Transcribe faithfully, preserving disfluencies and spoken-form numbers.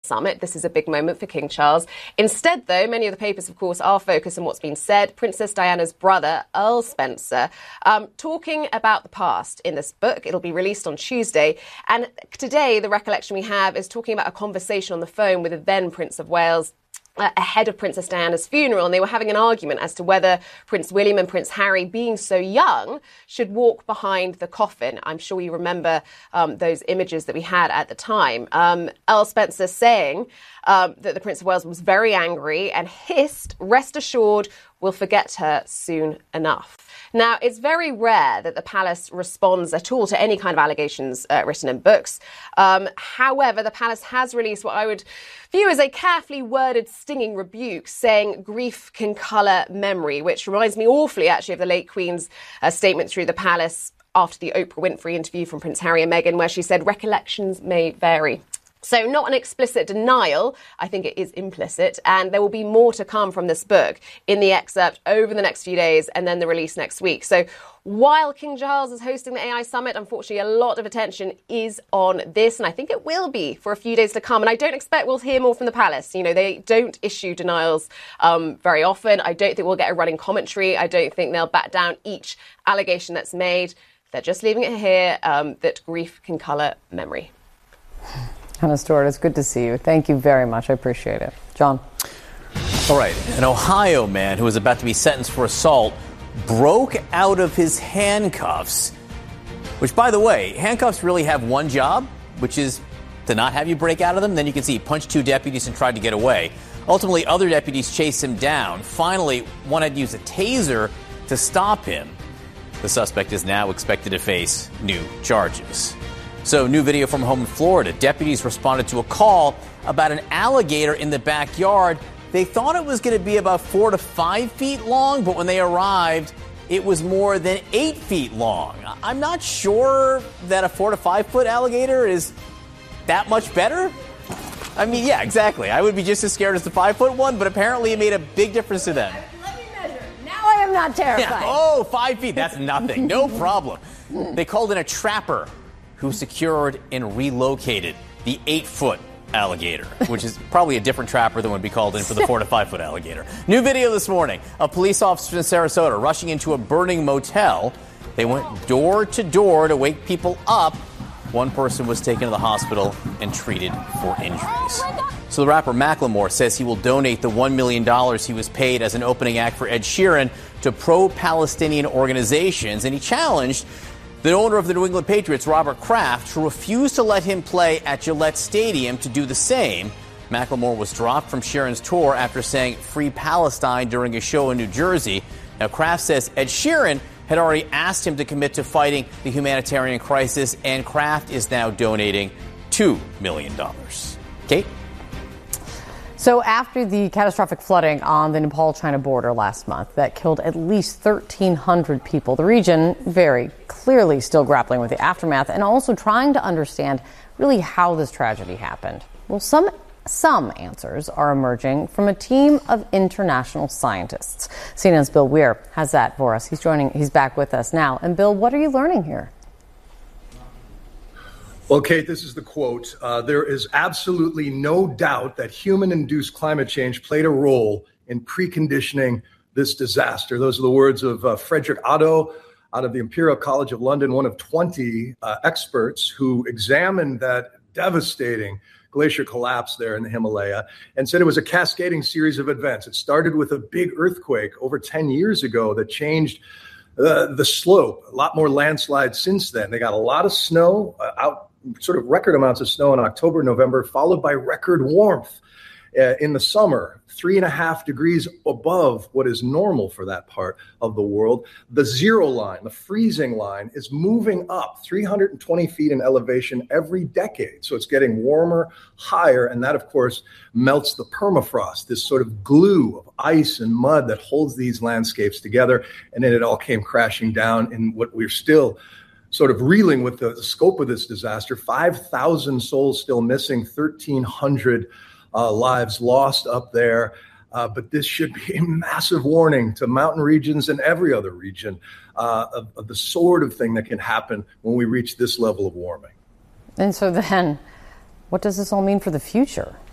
summit. This is a big moment for King Charles. Instead, though, many of the papers, of course, are focused on what's been said. Princess Diana's brother, Earl Spencer, um, talking about the past in this book. It'll be released on Tuesday. And today, the recollection we have is talking about a conversation on the phone with the then Prince of Wales Uh, ahead of Princess Diana's funeral, and they were having an argument as to whether Prince William and Prince Harry, being so young, should walk behind the coffin. I'm sure you remember um, those images that we had at the time. Um, Earl Spencer saying um, that the Prince of Wales was very angry and hissed, "Rest assured, we'll forget her soon enough." Now, it's very rare that the palace responds at all to any kind of allegations uh, written in books. Um, however, the palace has released what I would view as a carefully worded stinging rebuke, saying grief can colour memory, which reminds me awfully, actually, of the late Queen's uh, statement through the palace after the Oprah Winfrey interview from Prince Harry and Meghan, where she said recollections may vary. So not an explicit denial, I think it is implicit, and there will be more to come from this book in the excerpt over the next few days and then the release next week. So while King Charles is hosting the A I Summit, unfortunately a lot of attention is on this, and I think it will be for a few days to come. And I don't expect we'll hear more from the palace. You know, they don't issue denials um, very often. I don't think we'll get a running commentary. I don't think they'll bat down each allegation that's made. They're just leaving it here um, that grief can colour memory. Hannah Stuart, it's good to see you. Thank you very much. I appreciate it. John. All right. An Ohio man who was about to be sentenced for assault broke out of his handcuffs, which, by the way, handcuffs really have one job, which is to not have you break out of them. Then you can see he punched two deputies and tried to get away. Ultimately, other deputies chased him down. Finally, one had used a taser to stop him. The suspect is now expected to face new charges. So, new video from home in Florida. Deputies responded to a call about an alligator in the backyard. They thought it was going to be about four to five feet long, but when they arrived, it was more than eight feet long. I'm not sure that a four to five foot alligator is that much better. I mean, yeah, exactly. I would be just as scared as the five foot one, but apparently it made a big difference to them. Let me measure. Now I am not terrified. Yeah. Oh, five feet. That's nothing. No problem. They called in a trapper who secured and relocated the eight-foot alligator, which is probably a different trapper than would be called in for the four to five-foot alligator. New video this morning. A police officer in Sarasota rushing into a burning motel. They went door to door to wake people up. One person was taken to the hospital and treated for injuries. So the rapper Macklemore says he will donate the one million dollars he was paid as an opening act for Ed Sheeran to pro-Palestinian organizations, and he challenged the owner of the New England Patriots, Robert Kraft, to refuse to let him play at Gillette Stadium to do the same. Macklemore was dropped from Sheeran's tour after saying "Free Palestine" during a show in New Jersey. Now, Kraft says Ed Sheeran had already asked him to commit to fighting the humanitarian crisis, and Kraft is now donating two million dollars. Kate? So after the catastrophic flooding on the Nepal-China border last month that killed at least thirteen hundred people, the region very clearly still grappling with the aftermath and also trying to understand really how this tragedy happened. Well, some some answers are emerging from a team of international scientists. C N N's Bill Weir has that for us. He's joining. He's back with us now. And Bill, what are you learning here? Well, Kate, this is the quote. Uh, there is absolutely no doubt that human-induced climate change played a role in preconditioning this disaster. Those are the words of uh, Frederick Otto out of the Imperial College of London, one of twenty uh, experts who examined that devastating glacier collapse there in the Himalaya and said it was a cascading series of events. It started with a big earthquake over ten years ago that changed uh, the slope, a lot more landslides since then. They got a lot of snow uh, out. Sort of record amounts of snow in October, November, followed by record warmth uh, in the summer, three and a half degrees above what is normal for that part of the world. The zero line, the freezing line, is moving up three hundred twenty feet in elevation every decade. So it's getting warmer, higher, and that, of course, melts the permafrost, this sort of glue of ice and mud that holds these landscapes together. And then it all came crashing down in what we're still sort of reeling with the, the scope of this disaster. five thousand souls still missing, thirteen hundred uh, lives lost up there. Uh, but this should be a massive warning to mountain regions and every other region uh, of, of the sort of thing that can happen when we reach this level of warming. And so then, what does this all mean for the future?